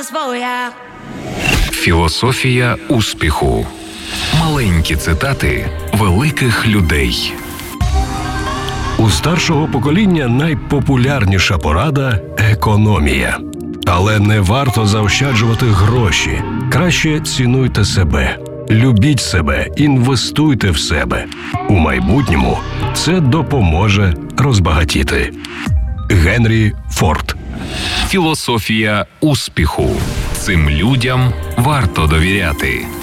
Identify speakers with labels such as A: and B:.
A: своя.
B: Філософія успіху. Маленькі цитати великих людей.
C: У старшого покоління найпопулярніша порада – економія. Але не варто заощаджувати гроші. Краще цінуйте себе. Любіть себе, інвестуйте в себе. У майбутньому це допоможе розбагатіти. Генрі Форд.
B: Філософія успіху. Цим людям варто довіряти.